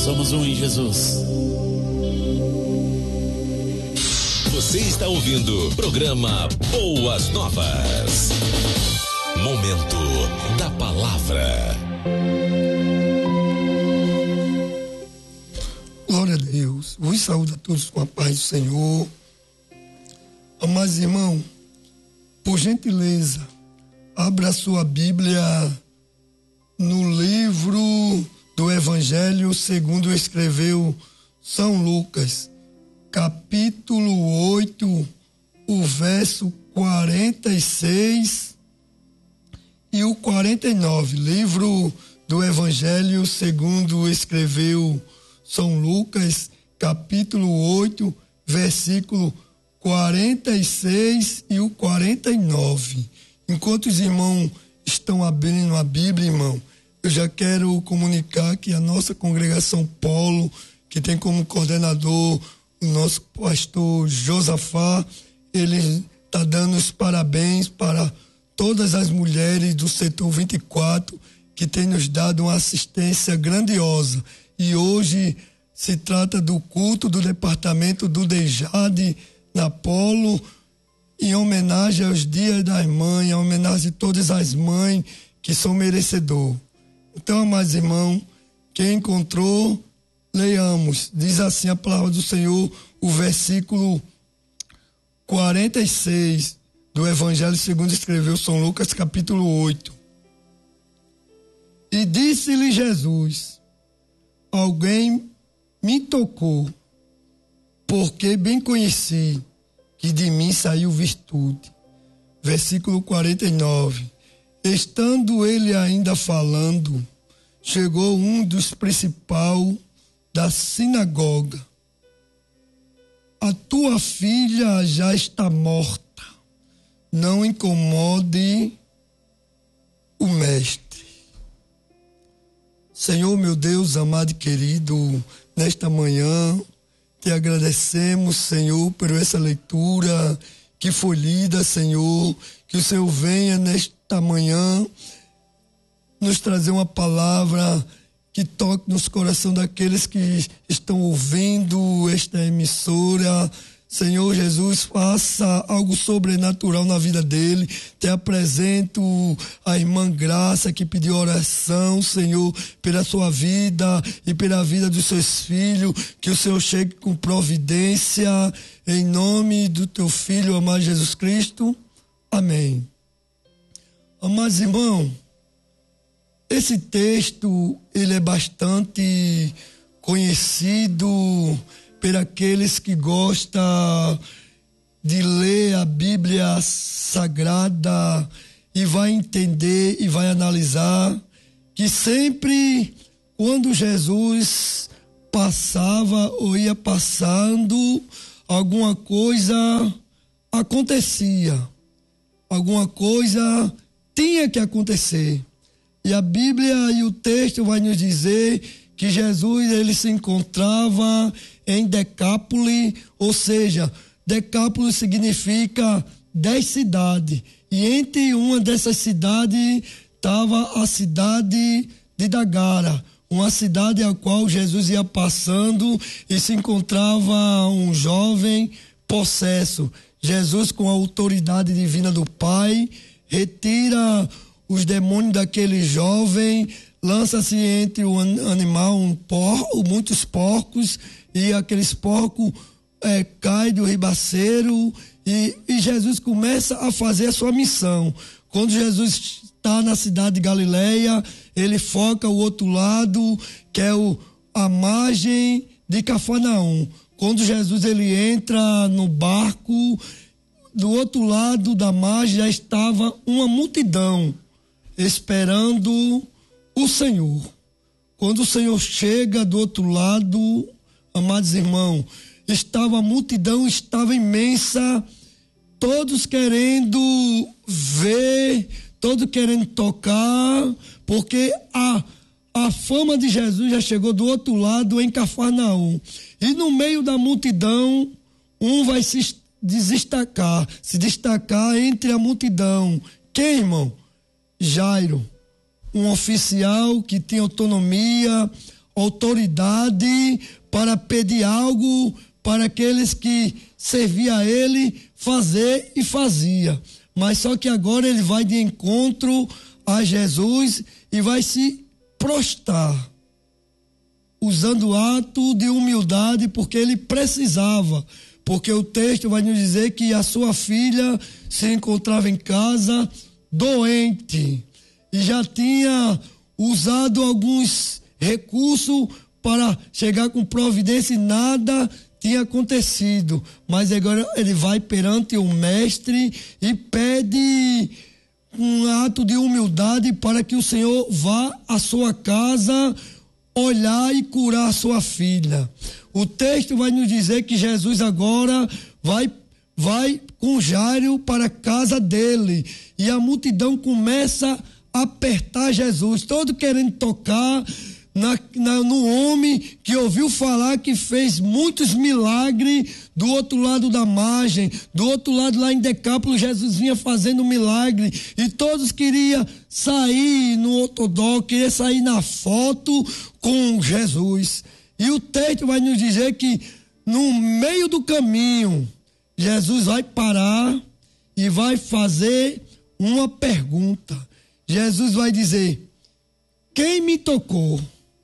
somos um em Jesus. Você está ouvindo o programa Boas Novas. Momento da Palavra. Glória a Deus. Vos saúdo a todos com a paz do Senhor. Amados irmãos, por gentileza, abra a sua Bíblia no livro do Evangelho segundo escreveu São Lucas, capítulo 8, o verso 46 e o 49. Livro do Evangelho segundo escreveu São Lucas, capítulo 8, versículo 46 e o 49. Enquanto os irmãos estão abrindo a Bíblia, irmão, eu já quero comunicar que a nossa congregação Polo, que tem como coordenador o nosso pastor Josafá, ele está dando os parabéns para todas as mulheres do setor 24 que tem nos dado uma assistência grandiosa. E hoje se trata do culto do departamento do DEJAD na Polo, em homenagem aos dias das mães, em homenagem a todas as mães que são merecedoras. Então, amados irmãos, quem encontrou, leiamos. Diz assim a palavra do Senhor, o versículo 46 do Evangelho segundo escreveu São Lucas, capítulo 8. E disse-lhe Jesus: alguém me tocou, porque bem conheci que de mim saiu virtude. Versículo 49. Estando ele ainda falando, chegou um dos principais da sinagoga. A tua filha já está morta. Não incomode o mestre. Senhor, meu Deus, amado e querido, nesta manhã te agradecemos, Senhor, por essa leitura que foi lida, Senhor, que o Senhor venha nesta manhã nos trazer uma palavra que toque nos corações daqueles que estão ouvindo esta emissora. Senhor Jesus, faça algo sobrenatural na vida dele. Te apresento a irmã Graça que pediu oração, Senhor, pela sua vida e pela vida dos seus filhos. Que o Senhor chegue com providência, em nome do teu Filho, amado Jesus Cristo. Amém. Amados irmãos, esse texto ele é bastante conhecido por aqueles que gostam de ler a Bíblia Sagrada e vai entender e vai analisar que sempre quando Jesus passava ou ia passando, alguma coisa acontecia, alguma coisa tinha que acontecer. E a Bíblia e o texto vai nos dizer que Jesus ele se encontrava em Decápolis, ou seja, Decápolis significa 10 cidades. E entre uma dessas cidades estava a cidade de Gadara, uma cidade a qual Jesus ia passando e se encontrava um jovem possesso. Jesus, com a autoridade divina do Pai, retira os demônios daquele jovem, lança-se entre o animal, muitos porcos, e aqueles porcos caem do ribaceiro, e Jesus começa a fazer a sua missão. Quando Jesus está na cidade de Galileia, ele foca o outro lado, que é a margem de Cafarnaum. Quando Jesus ele entra no barco, do outro lado da margem já estava uma multidão esperando o Senhor. Quando o Senhor chega do outro lado, amados irmãos, a multidão estava imensa, todos querendo ver, todos querendo tocar, porque a fama de Jesus já chegou do outro lado em Cafarnaum. E no meio da multidão, um vai se destacar entre a multidão. Quem, irmão? Jairo, um oficial que tinha autonomia, autoridade para pedir algo para aqueles que serviam a ele fazer e fazia. Mas só que agora ele vai de encontro a Jesus e vai se prostrar, usando o ato de humildade, porque ele precisava. Porque o texto vai nos dizer que a sua filha se encontrava em casa doente e já tinha usado alguns recursos para chegar com providência e nada tinha acontecido. Mas agora ele vai perante o mestre e pede um ato de humildade para que o Senhor vá à sua casa olhar e curar a sua filha. O texto vai nos dizer que Jesus agora vai com Jairo para a casa dele e a multidão começa a apertar Jesus, todo querendo tocar no homem que ouviu falar que fez muitos milagres do outro lado da margem, do outro lado lá em Decápolis. Jesus vinha fazendo milagre e todos queriam sair no outdoor, queriam sair na foto com Jesus. E o texto vai nos dizer que no meio do caminho Jesus vai parar e vai fazer uma pergunta. Jesus vai dizer: quem me tocou?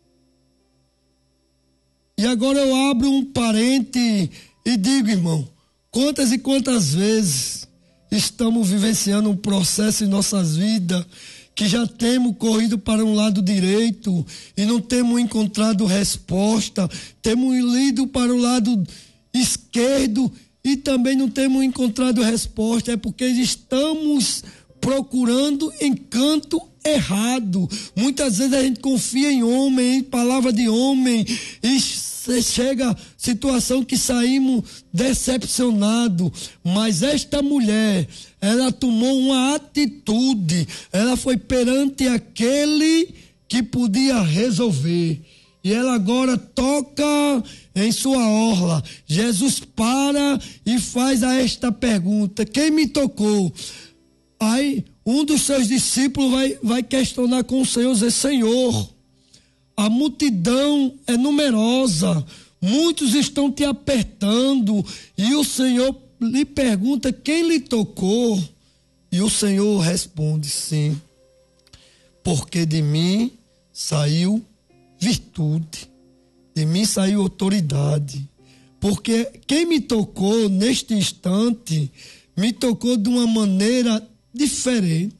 E agora eu abro um parente e digo, irmão, quantas e quantas vezes estamos vivenciando um processo em nossas vidas que já temos corrido para um lado direito e não temos encontrado resposta, temos ido para o lado esquerdo e também não temos encontrado resposta, é porque estamos procurando em canto errado. Muitas vezes a gente confia em homem, em palavra de homem, e chega a situação que saímos decepcionados. Mas esta mulher, ela tomou uma atitude, ela foi perante aquele que podia resolver. E ela agora toca em sua orla. Jesus para e faz a esta pergunta: quem me tocou? Aí um dos seus discípulos vai questionar com o Senhor, dizer: Senhor, a multidão é numerosa, muitos estão te apertando, e o Senhor lhe pergunta: quem lhe tocou? E o Senhor responde: sim, porque de mim saiu virtude, de mim saiu autoridade, porque quem me tocou neste instante, me tocou de uma maneira diferente,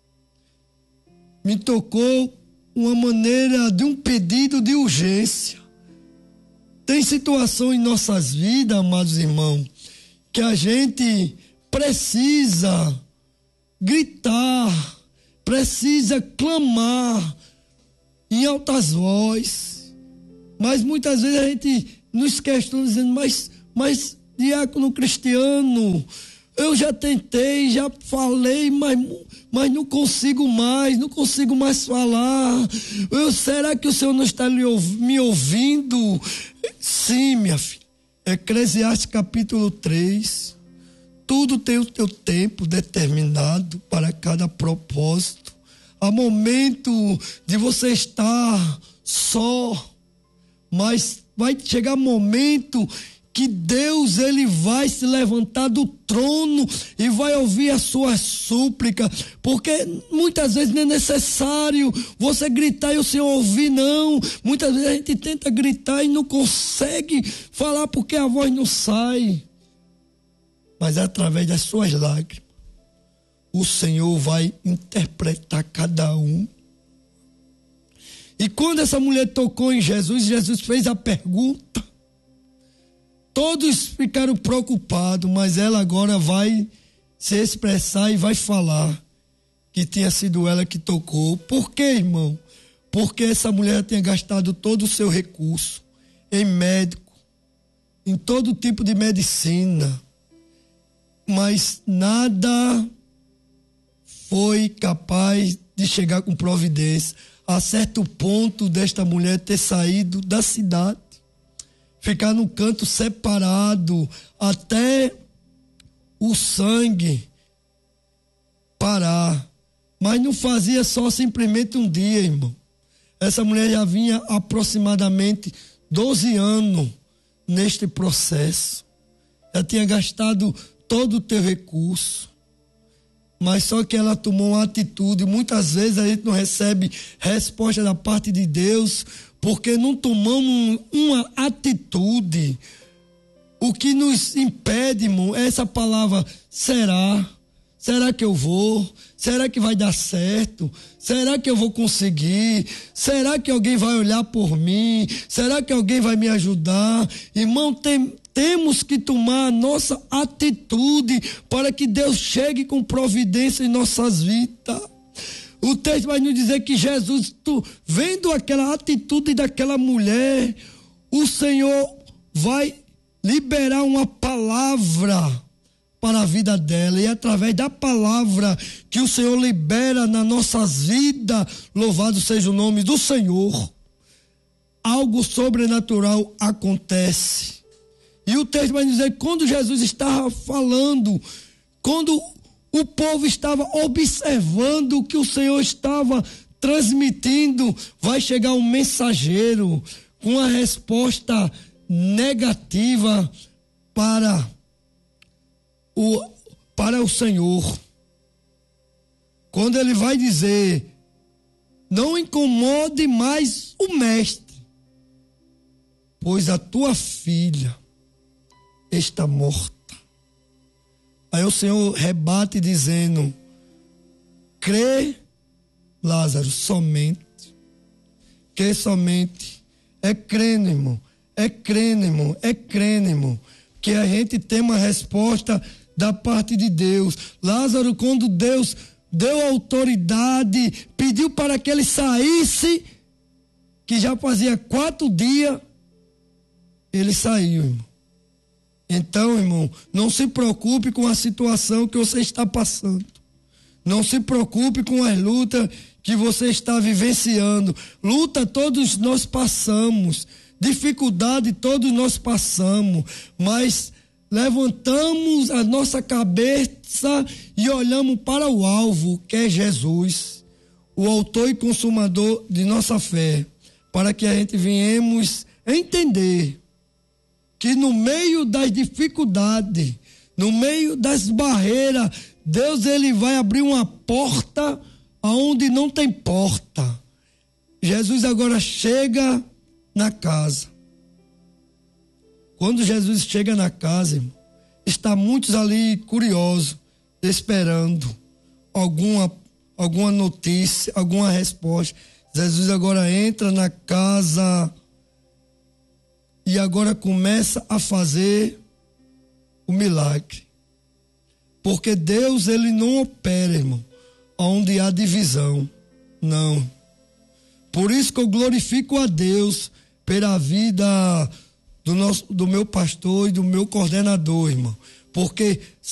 me tocou uma maneira de um pedido de urgência. Tem situação em nossas vidas, amados irmãos, que a gente precisa gritar, precisa clamar em altas vozes, mas muitas vezes a gente nos questiona dizendo: mas diácono Cristiano, eu já tentei, já falei, mas não consigo mais falar. Será que o Senhor não está me ouvindo? Sim, minha filha. Eclesiastes capítulo 3. Tudo tem o teu tempo determinado para cada propósito. Há momento de você estar só, mas vai chegar momento que Deus, ele vai se levantar do trono e vai ouvir a sua súplica, porque muitas vezes não é necessário você gritar e o Senhor ouvir, não. Muitas vezes a gente tenta gritar e não consegue falar porque a voz não sai, mas é através das suas lágrimas o Senhor vai interpretar cada um. E quando essa mulher tocou em Jesus, Jesus fez a pergunta. Todos ficaram preocupados, mas ela agora vai se expressar e vai falar que tinha sido ela que tocou. Por quê, irmão? Porque essa mulher tinha gastado todo o seu recurso em médico, em todo tipo de medicina, mas nada foi capaz de chegar com providência, a certo ponto desta mulher ter saído da cidade, ficar num canto separado, até o sangue parar. Mas não fazia só simplesmente um dia, irmão. Essa mulher já vinha aproximadamente 12 anos neste processo. Já tinha gastado todo o teu recurso. Mas só que ela tomou uma atitude. Muitas vezes a gente não recebe resposta da parte de Deus porque não tomamos uma atitude. O que nos impede, irmão, é essa palavra será. Será que eu vou? Será que vai dar certo? Será que eu vou conseguir? Será que alguém vai olhar por mim? Será que alguém vai me ajudar? Irmão, temos que tomar a nossa atitude para que Deus chegue com providência em nossas vidas. O texto vai nos dizer que Jesus, vendo aquela atitude daquela mulher, o Senhor vai liberar uma palavra para a vida dela, e através da palavra que o Senhor libera nas nossas vidas, louvado seja o nome do Senhor, algo sobrenatural acontece. E o texto vai dizer que quando Jesus estava falando, quando o povo estava observando o que o Senhor estava transmitindo, vai chegar um mensageiro com uma resposta negativa para o Senhor. Quando ele vai dizer: não incomode mais o mestre, pois a tua filha está morta. Aí o Senhor rebate dizendo: crê, Lázaro, somente. Crê somente. É crendo, irmão. É crendo, irmão. É crendo, irmão. Que a gente tem uma resposta da parte de Deus. Lázaro, quando Deus deu autoridade, pediu para que ele saísse, que já fazia 4 dias, ele saiu, irmão. Então, irmão, não se preocupe com a situação que você está passando. Não se preocupe com as lutas que você está vivenciando. Luta todos nós passamos. Dificuldade todos nós passamos. Mas levantamos a nossa cabeça e olhamos para o alvo, que é Jesus, o autor e consumador de nossa fé, para que a gente venhamos entender que no meio das dificuldades, no meio das barreiras, Deus ele vai abrir uma porta aonde não tem porta. Jesus agora chega na casa. Quando Jesus chega na casa, irmão, está muitos ali curiosos, esperando alguma notícia, alguma resposta. Jesus agora entra na casa e agora começa a fazer o milagre. Porque Deus, ele não opera, irmão, onde há divisão. Não. Por isso que eu glorifico a Deus pela vida do meu pastor e do meu coordenador, irmão. Porque